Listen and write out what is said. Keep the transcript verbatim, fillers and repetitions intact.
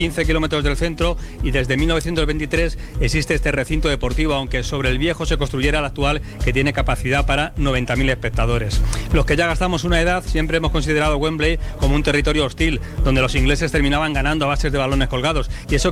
quince kilómetros del centro y desde mil novecientos veintitrés existe este recinto deportivo, aunque sobre el viejo se construyera el actual, que tiene capacidad para noventa mil espectadores. Los que ya gastamos una edad siempre hemos considerado Wembley como un territorio hostil, donde los ingleses terminaban ganando a bases de balones colgados, y eso